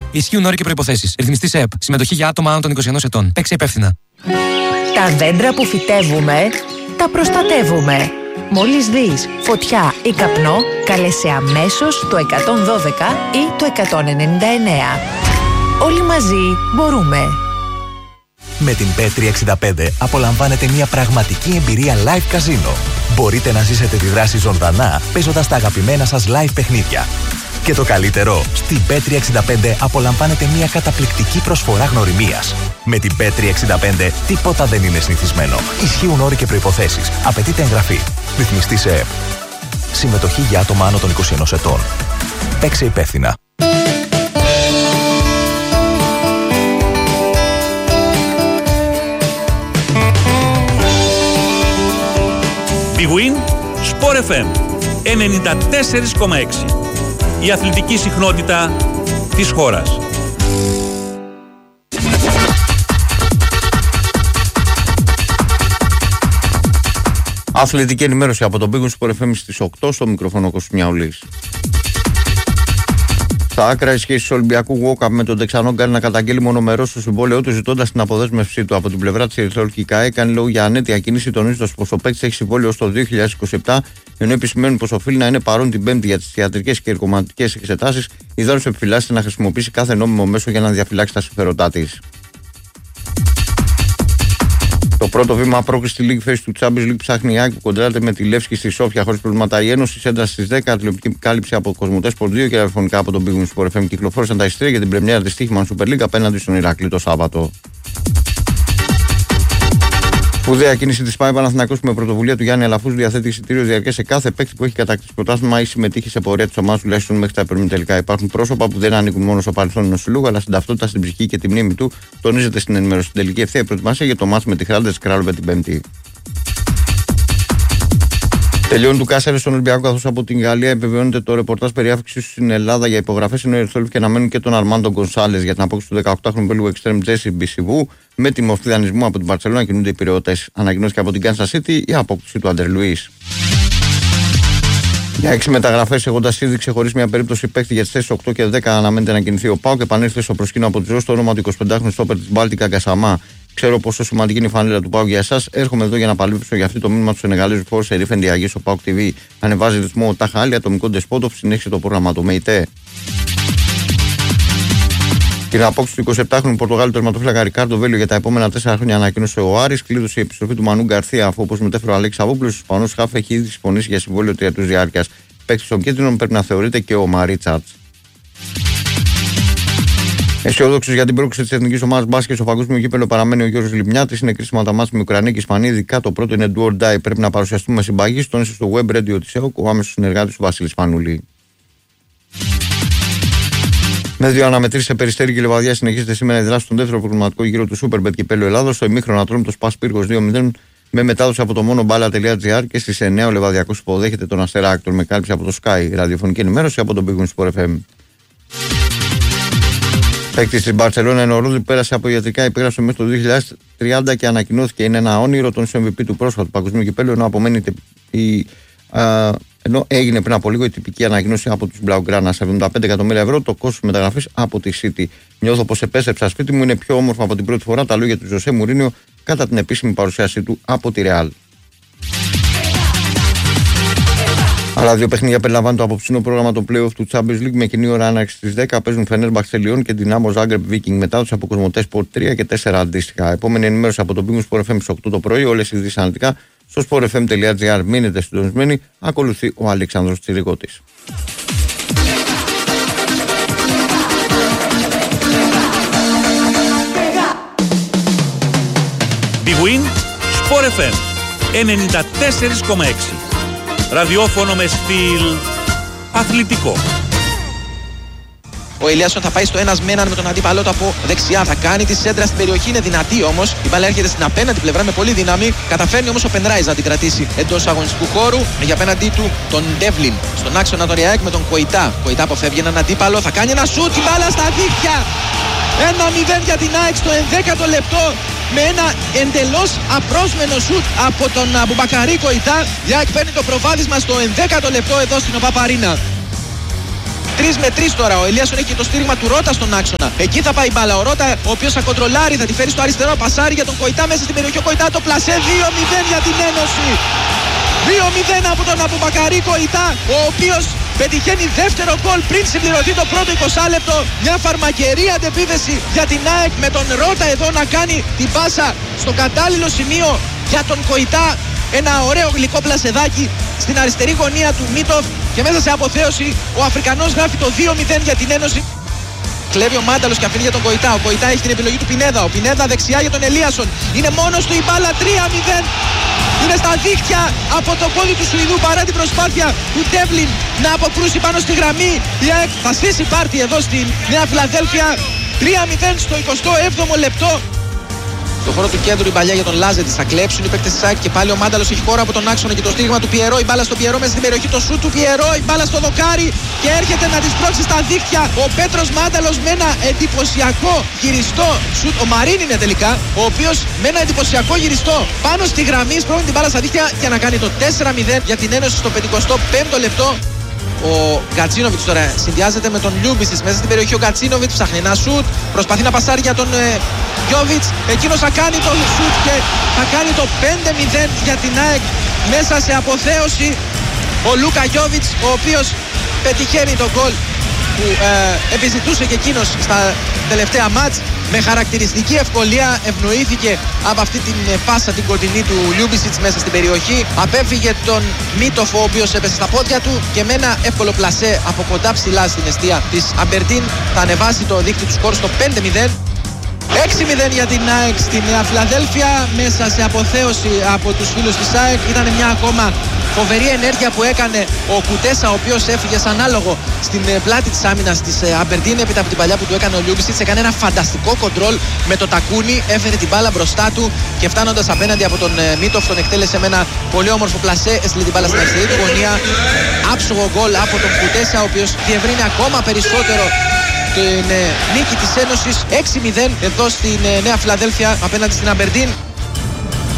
Ισχύουν όροι και προϋποθέσεις. Ρυθμιστής ΕΕΠ. Συμμετοχή για άτομα άνω των 21 ετών. Παίξε υπεύθυνα. Τα δέντρα που φυτεύουμε, τα προστατεύουμε. Μόλις δεις φωτιά ή καπνό, κάλεσε αμέσως το 112 ή το 199. Όλοι μαζί μπορούμε. Με την Bet365 απολαμβάνετε μια πραγματική εμπειρία live καζίνο. Μπορείτε να ζήσετε τη δράση ζωντανά παίζοντας τα αγαπημένα σας live παιχνίδια. Και το καλύτερο, στην Bet365 απολαμβάνετε μια καταπληκτική προσφορά γνωριμίας. Με την Bet365 τίποτα δεν είναι συνηθισμένο. Ισχύουν όροι και προϋποθέσεις. Απαιτείται εγγραφή. Ρυθμιστής ΕΕΠ. Συμμετοχή για άτομα άνω των 21 ετών. Παίξε υπεύθυνα. Big Win, Sport FM 94,6. Η αθλητική συχνότητα της χώρας. Αθλητική ενημέρωση από τον Big Win Sport FM στις 8, στο μικρόφωνο Κώστας Μιαουλής. Στα άκρα, η σχέση του Ολυμπιακού Walkup με τον Τεξανό κάνει να καταγγείλει μονομερώς το συμβόλαιό του, ζητώντας την αποδέσμευσή του. Από την πλευρά της Ερυθρόλευκη ΚΑΕ κάνει λόγο για ανέτεια κίνηση, τονίζοντας πως ο παίκτης έχει συμβόλαιο στο 2027, ενώ επισημαίνουν πως οφείλει να είναι παρόν την Πέμπτη για τις ιατρικές και ιατρικοματικές εξετάσεις, ιδάλλως επιφυλάσσεται να χρησιμοποιήσει κάθε νόμιμο μέσο για να διαφυλάξει τα συμφέροντά της. Το πρώτο βήμα πρόκριση στη League Phase του Champions League ψάχνει η ΑΕΚ που κοντράρεται με τη Λεύσκη στη Σόφια χωρίς προβλήματα. Η Ένωση σέντρα στις 10, τηλεοπτική κάλυψη από Κοσμοτέ Sport 2 και ραδιοφωνικά από τον Big Win Sport FM κυκλοφόρησαν τα εισιτήρια για την πρεμιέρα της Στίχημαν Super League απέναντι στον Ηρακλή το Σάββατο. Σπουδαία κίνηση της ΠΑΕ Παναθηναϊκός με πρωτοβουλία του Γιάννη Αλαφούς διαθέτει εισιτήριο διαρκές σε κάθε παίκτη που έχει κατακτήσει πρωτάθλημα ή συμμετείχε σε πορεία της ομάδας τουλάχιστον μέχρι τα ημιτελικά. Υπάρχουν πρόσωπα που δεν ανήκουν μόνο στο παρελθόν ενός συλλόγου, αλλά στην ταυτότητα, στην ψυχή και τη μνήμη του, τονίζεται στην ενημέρωση. Στην τελική ευθεία προετοιμασία για το μάτς με τη Χράλντες Κράλοβε την Πέμπτη. Τελειώνει του Κάσερε στον Ολυμπιακό, καθώς από την Γαλλία επιβεβαιώνεται το ρεπορτάζ περί άφηξης στην Ελλάδα για υπογραφές, ενώ οι Ερυθρόλευκοι αναμένουν και τον Αρμάντο Γκονσάλες για την απόκτηση του 18χρονου Βέλγου εξτρέμ Τζέσι Μπισιβού. Με τη μορφή δανεισμού από την Μπαρσελόνα κινούνται οι πυρεώτες. Ανακοινώθηκε από την Kansas City η απόκτηση του Άντερ Λουίς. Για 6 μεταγραφές, έχοντας ήδη ξεχωρίσει μια περίπτωση παίκτη για τις θέσεις 8 και 10, αναμένεται να κινηθεί ο ΠΑΟΚ και επανήλθε στο προσκήνιο από τη Ρώσ το όνομα του 25χρονου στόπερ της Μπάλτικα Γκασαμά. Ξέρω πόσο σημαντική είναι η φανέλα του ΠΑΟΚ για εσάς. Έρχομαι εδώ για να παλέψω για αυτό το μήνυμα του Σενεγαλέζου Φόρ σε Ρίφεν Διαγή στο ΠΑΟΚ TV. Ανεβάζει ρυθμό Τάχα Άλλη, ατομικό Ντεσπότοφ, συνέχισε το πρόγραμμα του ΜΕΙΤΕ. Την απόκτηση του 27χρονου Πορτογάλου τερματοφύλακα Ρικάρντο Βέλιο για τα επόμενα 4 χρόνια ανακοίνωσε ο Άρης. Κλείδωσε η επιστροφή του Μανού Γκαρθία, αφού όπως μετέφερε ο Αλέξη Αβόπουλος, ο Ισπανός χάφ έχει ήδη συμφωνήσει για συμβόλαιο 3 ετούς διάρκειας. Παίκτης των κίτρινων πρέπει να θεωρείται και ο Μαρίτσατς. Αισιόδοξος για την πρόκληση της εθνικής ομάδας μπάσκετ στο παγκόσμιο κύπελλο παραμένει ο Γιώργος Λιμνιάτης. Είναι κρίσιμα τα μάτς με Ουκρανία και Ισπανία. Ειδικά το πρώτο είναι do or die. Πρέπει να παρουσιαστούμε συμπαγείς. Τόνισε στο web radio της ΕΟΚ ο άμεσος συνεργάτης του Βασίλης Πανούλη. Με 2 αναμετρήσεις σε Περιστέρι και Λιβαδιά συνεχίζεται σήμερα η δράση στον δεύτερο προγραμματικό γύρο του Superbet κυπέλλου Ελλάδος. Στο ημίχρονο Ατρόμητος Πας Πύργος 2-0 με μετάδοση από το μόνο μπάλα.gr και στις 9 ο Λεβαδιακός υποδέχεται τον Αστέρα Άκτορ με κάλυψη από το Sky. Ραδιοφωνική ενημέρωση από τον Big Win Sport FM. Παίκτης της Μπαρσελόνα ενώ ο Ρόδι πέρασε από ιατρικά, υπέγραψε μέχρι το 2030 και ανακοινώθηκε. Είναι ένα όνειρο των MVP του πρόσφατου παγκοσμίου κυπέλλου, ενώ έγινε πριν από λίγο η τυπική ανακοίνωση από τους Blaugrana. 75 εκατομμύρια ευρώ το κόστος μεταγραφής από τη City. Νιώθω πως επέστρεψα σπίτι μου, είναι πιο όμορφο από την πρώτη φορά. Τα λόγια του Ζωσέ Μουρίνιο κατά την επίσημη παρουσίασή του από τη Real. Άλλα 2 παιχνίδια περιλαμβάνουν το απόψινό πρόγραμμα των play-off του Champions League με κοινή ώρα άναρξη στις 10. Παίζουν Fenerbahçe Λιόν και Dinamo Zagreb Viking, μετάδοση από Κοσμοτέ Sport 3 και 4 αντίστοιχα. Επόμενη ενημέρωση από τον Big Win Sport FM στις 8 το πρωί. Όλες οι ειδήσεις αναλυτικά στο sportfm.gr. Μείνετε συντονισμένοι. Ακολουθεί ο Αλέξανδρος Τσιρικώτης. Big Win Sport FM 94,6. Ραδιόφωνο με στυλ αθλητικό. Ο Ηλιάσον θα πάει στο ένας με έναν με τον αντίπαλό του από δεξιά. Θα κάνει τη σέντρα στην περιοχή, είναι δυνατή όμως. Η μπάλα έρχεται στην απέναντι πλευρά με πολύ δύναμη. Καταφέρνει όμως ο Πενράιζ να την κρατήσει εντός αγωνιστικού χώρου. Για απέναντί του τον Ντεύλιν. Στον άξονα των Ριάκ με τον Κοϊτά. Κοϊτά αποφεύγει έναν αντίπαλο. Θα κάνει ένα σουτ. Η μπάλα στα δίχτυα. 1-0 για την ΑΕΚ στο 11ο λεπτό. Με ένα εντελώς απρόσμενο σουτ από τον Μπουμπακαρί Κοϊτά. Η ΑΕΚ παίρνει το προβάδισμα στο 11ο λεπτό εδώ στην ΟΠΑΠ Αρίνα. 3 με 3 τώρα. Ο Ελίασον έχει το στήριγμα του Ρώτα στον άξονα. Εκεί θα πάει η μπάλα. Ο Ρώτα, ο οποίος θα κοντρολάρει, θα τη φέρει στο αριστερό. Πασάρι για τον Κοϊτά μέσα στην περιοχή. Ο Κοϊτά το πλασέ. 2-0 για την Ένωση. 2-0 από τον Αμπουμπακαρί Κοϊτά, ο οποίος πετυχαίνει δεύτερο γκολ πριν συμπληρωθεί το πρώτο 20 λεπτό. Μια φαρμακερή αντεπίθεση για την ΑΕΚ με τον Ρώτα εδώ να κάνει την πάσα στο κατάλληλο σημείο για τον Κοϊτά. Ένα ωραίο γλυκό πλασεδάκι στην αριστερή γωνία του Μίτοφ και μέσα σε αποθέωση ο Αφρικανός γράφει το 2-0 για την Ένωση. Κλέβει ο Μάνταλος και αφήνει για τον Κοϊτά. Ο Κοϊτά έχει την επιλογή του Πινέδα. Ο Πινέδα δεξιά για τον Ελίασον. Είναι μόνος του η μπάλα. 3-0. Είναι στα δίχτυα από το πόδι του Σουηδού παρά την προσπάθεια του Ντέβλιν να αποκρούσει πάνω στη γραμμή. Η ΑΕΚ θα στήσει πάρτι εδώ στη Νέα Φιλαδέλφια. 3-0 στο 27ο λεπτό. Στο χώρο του κέντρου η παλιά για τον Λάζετης θα κλέψουν οι παίκτες της ΑΕΚ και πάλι ο Μάνταλος έχει χώρο από τον άξονα και το στήριγμα του Πιερό. Η μπάλα στον Πιερό μέσα στην περιοχή, το σουτ του Πιερό, η μπάλα στο δοκάρι και έρχεται να τη σπρώξει στα δίχτυα ο Πέτρος Μάνταλος με ένα εντυπωσιακό γυριστό σουτ. Ο Μαρίν είναι τελικά, ο οποίος με ένα εντυπωσιακό γυριστό πάνω στη γραμμή σπρώχνει την μπάλα στα δίχτυα για να κάνει το 4-0 για την Ένωση στο 55ο λεπτό. Ο Γκατσίνοβιτς τώρα συνδυάζεται με τον Λιούμπισιτς μέσα στην περιοχή. Ο Γκατσίνοβιτς ψάχνει ένα σουτ, προσπαθεί να πασάρει για τον Γιόβιτς. Εκείνος θα κάνει το σουτ και θα κάνει το 5-0 για την ΑΕΚ μέσα σε αποθέωση. Ο Λούκα Γιόβιτς, ο οποίος πετυχαίνει το γκολ που επιζητούσε και εκείνος στα τελευταία μάτς. Με χαρακτηριστική ευκολία ευνοήθηκε από αυτή την πάσα την κοντινή του Λιούμπισιτς μέσα στην περιοχή. Απέφυγε τον Μίτοφ, ο οποίος έπεσε στα πόδια του και με ένα εύκολο πλασέ από κοντά ψηλά στην εστία της Αμπερντίν θα ανεβάσει το δίκτυο του σκορ στο 5-0. 6-0 για την ΑΕΚ στη Νέα Φιλαδέλφια μέσα σε αποθέωση από τους φίλους της ΑΕΚ. Ήταν μια ακόμα φοβερή ενέργεια που έκανε ο Κουτέσα, ο οποίος έφυγε σαν άλογο στην πλάτη της άμυνας της Αμπερντίν έπειτα από την παλιά που του έκανε ο Λιούμπισιτς. Έκανε ένα φανταστικό κοντρόλ με το τακούνι, έφερε την μπάλα μπροστά του και φτάνοντας απέναντι από τον Μίτοφ τον εκτέλεσε με ένα πολύ όμορφο πλασέ, έστειλε την μπάλα στην αριστερή του γωνία. Άψογο γκολ από τον Κουτέσα, ο οποίος διευρύνει ακόμα περισσότερο την νίκη της Ένωσης. 6-0 εδώ στην Νέα Φιλαδέλφια απέναντι στην Αμπερντίν.